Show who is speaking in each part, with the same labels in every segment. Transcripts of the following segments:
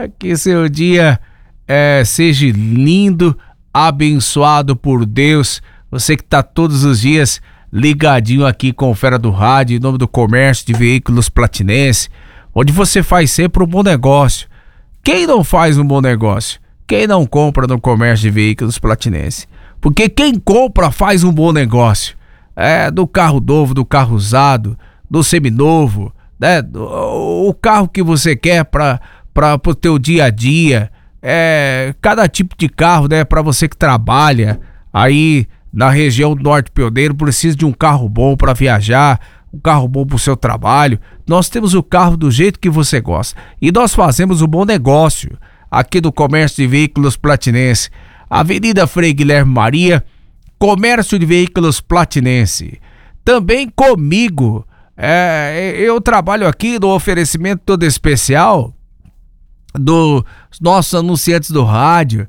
Speaker 1: Que seu dia seja lindo, abençoado por Deus. Você que tá todos os dias ligadinho aqui com o Fera do Rádio, em nome do Comércio de Veículos Platinense, onde você faz sempre um bom negócio. Quem não faz um bom negócio? Quem não compra no Comércio de Veículos Platinense? Porque quem compra faz um bom negócio. Do carro novo, do carro usado, do seminovo, né? O carro que você quer para o teu dia a dia. Cada tipo de carro, né? Para você que trabalha aí na região do Norte Pioneiro, precisa de um carro bom para viajar, um carro bom para o seu trabalho. Nós temos o carro do jeito que você gosta. E nós fazemos um bom negócio aqui do Comércio de Veículos Platinense. Avenida Frei Guilherme Maria, Comércio de Veículos Platinense. Também comigo, eu trabalho aqui no oferecimento todo especial dos nossos anunciantes do rádio,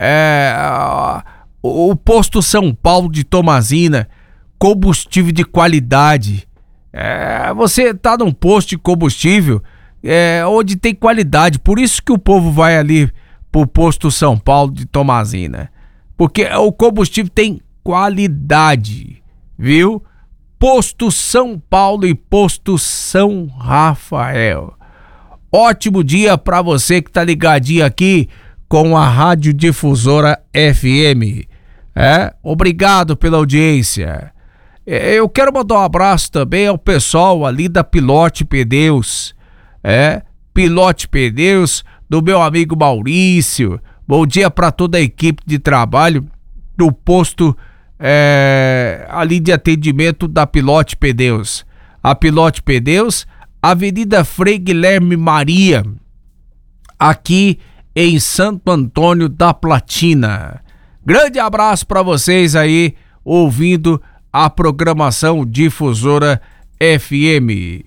Speaker 1: o Posto São Paulo de Tomazina, combustível de qualidade. Você tá num posto de combustível onde tem qualidade, por isso que o povo vai ali pro Posto São Paulo de Tomazina, porque o combustível tem qualidade, viu? Posto São Paulo e Posto São Rafael. Ótimo dia para você que tá ligadinho aqui com a Rádio Difusora FM. Obrigado pela audiência. Eu quero mandar um abraço também ao pessoal ali da Pilote Pneus. Pilote Pneus, do meu amigo Maurício. Bom dia para toda a equipe de trabalho do posto ali de atendimento da Pilote Pneus. A Pilote Pneus, Avenida Frei Guilherme Maria, aqui em Santo Antônio da Platina. Grande abraço para vocês aí, ouvindo a programação Difusora FM.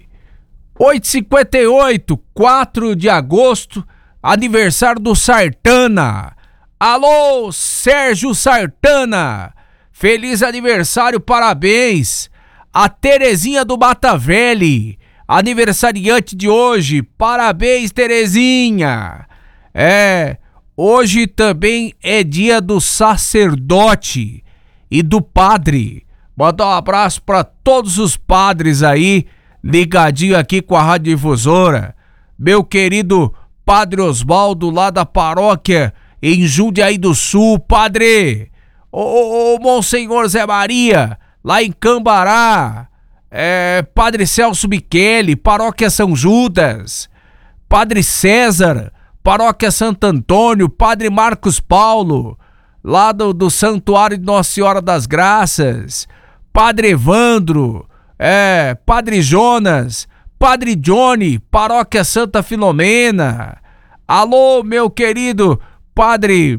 Speaker 1: 8h58, 4 de agosto, aniversário do Sartana. Alô, Sérgio Sartana, feliz aniversário, parabéns. A Terezinha do Mata Velha, aniversariante de hoje, parabéns, Terezinha. Hoje também é dia do sacerdote e do padre. Mandar um abraço para todos os padres aí, ligadinho aqui com a Rádio Difusora. Meu querido Padre Osvaldo, lá da paróquia em Jundiaí do Sul, padre. O Monsenhor Zé Maria, lá em Cambará. Padre Celso Michele, paróquia São Judas. Padre César, paróquia Santo Antônio. Padre Marcos Paulo, lá do Santuário de Nossa Senhora das Graças. Padre Evandro, Padre Jonas, Padre Johnny, paróquia Santa Filomena. Alô, meu querido Padre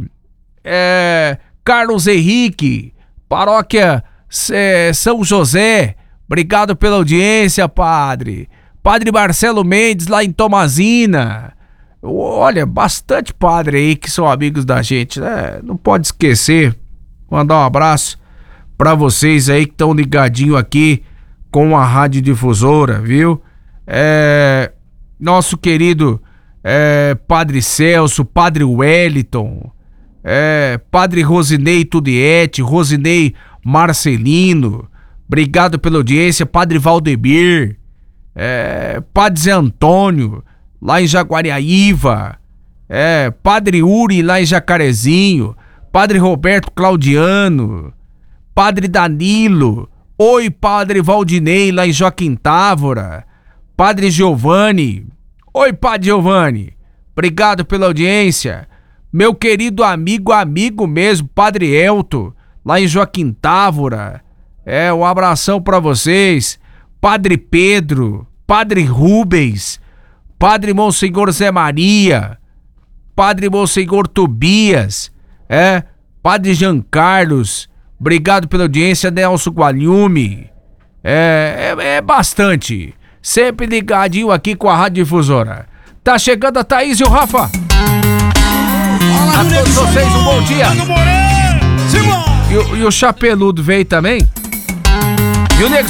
Speaker 1: Carlos Henrique, paróquia São José. Obrigado pela audiência, padre. Padre Marcelo Mendes, lá em Tomazina. Olha, bastante padre aí que são amigos da gente, né? Não pode esquecer, mandar um abraço pra vocês aí que estão ligadinho aqui com a Rádio Difusora, viu? Nosso querido Padre Celso, Padre Wellington, Padre Rosinei Tudiete, Rosinei Marcelino, obrigado pela audiência. Padre Valdemir, Padre Zé Antônio, lá em Jaguariaíva, Padre Uri, lá em Jacarezinho, Padre Roberto Claudiano, Padre Danilo, oi, Padre Valdinei, lá em Joaquim Távora, Padre Giovanni, oi, Padre Giovanni, obrigado pela audiência. Meu querido amigo mesmo, Padre Elton, lá em Joaquim Távora, um abração pra vocês. Padre Pedro, Padre Rubens, Padre Monsenhor Zé Maria, Padre Monsenhor Tobias, Padre Jean Carlos, obrigado pela audiência. Nelson Gualhume, bastante, sempre ligadinho aqui com a Rádio Difusora. Tá chegando a Thaís e o Rafa. A todos vocês um bom dia. E o Chapeludo veio também? E o Nego